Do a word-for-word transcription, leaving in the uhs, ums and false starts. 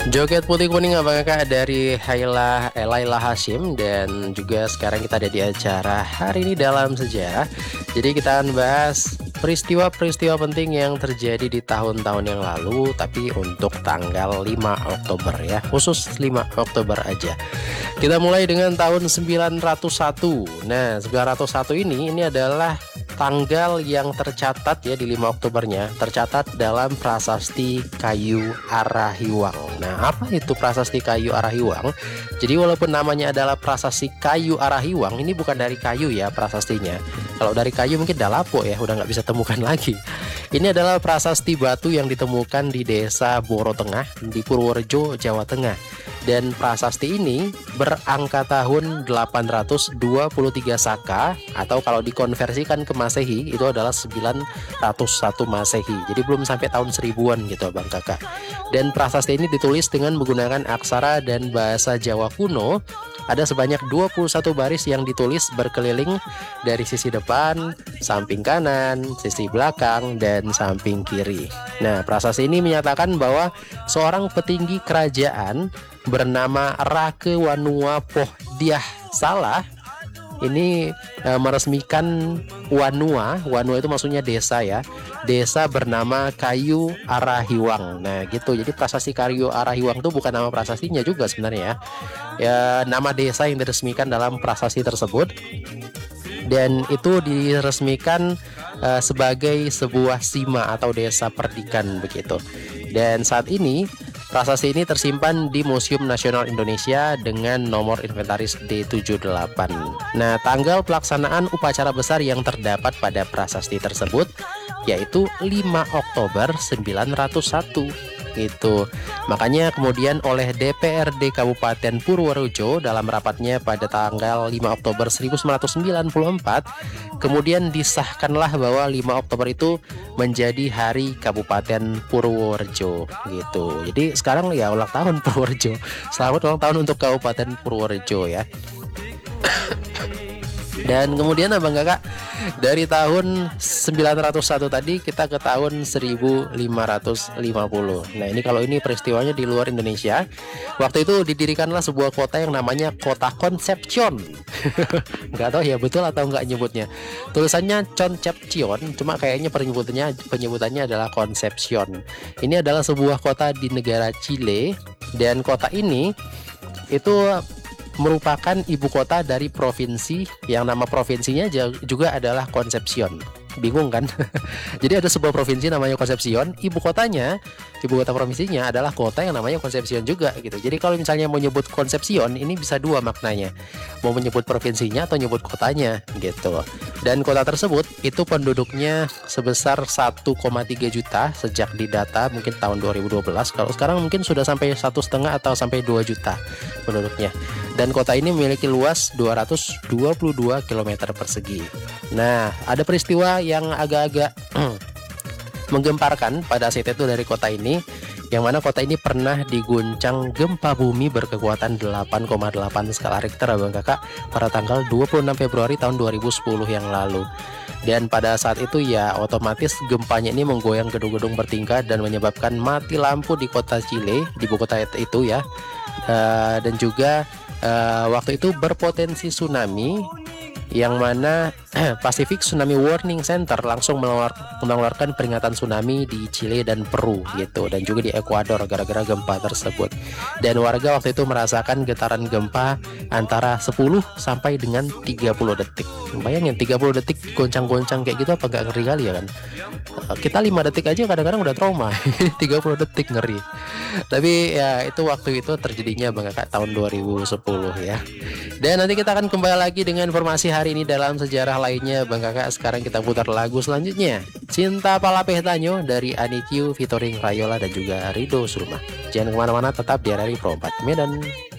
Joget Putih Kuning Abang Kakak dari Haila eh, Laila Hasyim. Dan juga sekarang kita ada di acara Hari Ini Dalam Sejarah. Jadi kita akan bahas peristiwa-peristiwa penting yang terjadi di tahun-tahun yang lalu, tapi untuk tanggal lima Oktober ya, khusus lima Oktober aja. Kita mulai dengan tahun sembilan ratus satu. Nah, sembilan ratus satu ini ini adalah tanggal yang tercatat ya di lima Oktobernya, tercatat dalam Prasasti Kayu Arahiwang. Nah, apa itu Prasasti Kayu Arahiwang? Jadi walaupun namanya adalah Prasasti Kayu Arahiwang, ini bukan dari kayu ya prasastinya. Kalau dari kayu mungkin udah lapuk ya, udah nggak bisa temukan lagi. Ini adalah prasasti batu yang ditemukan di desa Boro Tengah di Purworejo, Jawa Tengah. Dan prasasti ini berangka tahun delapan ratus dua puluh tiga Saka, atau kalau dikonversikan ke Masehi itu adalah sembilan ratus satu Masehi. Jadi belum sampai tahun seribuan gitu Bang Kakak. Dan prasasti ini ditulis dengan menggunakan aksara dan bahasa Jawa kuno. Ada sebanyak dua puluh satu baris yang ditulis berkeliling dari sisi depan, samping kanan, sisi belakang, dan samping kiri. Nah, prasasti ini menyatakan bahwa seorang petinggi kerajaan bernama Rake Wanua Pohdiah Salah ini e, meresmikan Wanua. Wanua itu maksudnya desa ya, desa bernama Kayu Arahiwang. Nah gitu, jadi prasasti Kayu Arahiwang itu bukan nama prasastinya juga sebenarnya ya, ya nama desa yang diresmikan dalam prasasti tersebut. Dan itu diresmikan e, sebagai sebuah sima atau desa perdikan begitu. Dan saat ini prasasti ini tersimpan di Museum Nasional Indonesia dengan nomor inventaris D tujuh puluh delapan. Nah, tanggal pelaksanaan upacara besar yang terdapat pada prasasti tersebut yaitu lima Oktober sembilan ratus satu. Itu makanya kemudian oleh D P R D Kabupaten Purworejo dalam rapatnya pada tanggal lima Oktober seribu sembilan ratus sembilan puluh empat kemudian disahkanlah bahwa lima Oktober itu menjadi hari Kabupaten Purworejo gitu. Jadi sekarang ya ulang tahun Purworejo. Selamat ulang tahun untuk Kabupaten Purworejo ya. Dan kemudian Abang Kakak, dari tahun sembilan ratus satu tadi kita ke tahun seribu lima ratus lima puluh. Nah ini kalau ini peristiwanya di luar Indonesia. Waktu itu didirikanlah sebuah kota yang namanya Kota Concepcion. Nggak tahu ya betul atau nggak nyebutnya. Tulisannya Concepcion, cuma kayaknya penyebutannya penyebutannya adalah Concepcion. Ini adalah sebuah kota di negara Chile. Dan kota ini itu merupakan ibu kota dari provinsi yang nama provinsinya juga adalah Concepcion. Bingung kan? Jadi ada sebuah provinsi namanya Concepcion, ibu kotanya, ibu kota provinsinya adalah kota yang namanya Concepcion juga gitu. Jadi kalau misalnya mau nyebut Concepcion ini bisa dua maknanya, mau menyebut provinsinya atau nyebut kotanya gitu. Dan kota tersebut itu penduduknya sebesar satu koma tiga juta sejak didata mungkin tahun dua ribu dua belas. Kalau sekarang mungkin sudah sampai satu setengah atau sampai dua juta penduduknya. Dan kota ini memiliki luas dua ratus dua puluh dua kilometer persegi. Nah, ada peristiwa yang agak-agak menggemparkan pada saat itu dari kota ini, yang mana kota ini pernah diguncang gempa bumi berkekuatan delapan koma delapan skala Richter Abang Kakak pada tanggal dua puluh enam Februari tahun dua ribu sepuluh yang lalu. Dan pada saat itu ya otomatis gempanya ini menggoyang gedung-gedung bertingkat dan menyebabkan mati lampu di kota Chile, di ibu kota itu ya. Uh, dan juga uh, waktu itu berpotensi tsunami, yang mana Pacific Tsunami Warning Center langsung mengeluarkan peringatan tsunami di Chile dan Peru gitu, dan juga di Ekuador gara-gara gempa tersebut. Dan warga waktu itu merasakan getaran gempa antara sepuluh sampai dengan tiga puluh detik. Bayangin tiga puluh detik goncang-goncang kayak gitu, apa gak ngeri kali ya kan? Kita lima detik aja kadang-kadang udah trauma. tiga puluh detik ngeri. Tapi ya itu waktu itu terjadinya Bang Kakak tahun dua ribu sepuluh ya. Dan nanti kita akan kembali lagi dengan informasi hari ini dalam sejarah lainnya Bang Kakak. Sekarang kita putar lagu selanjutnya, Cinta Palapeh Tanyo dari Anikyu featuring Rayola dan juga Rido Surma. Jangan kemana-mana, tetap di R R I Pro empat Medan.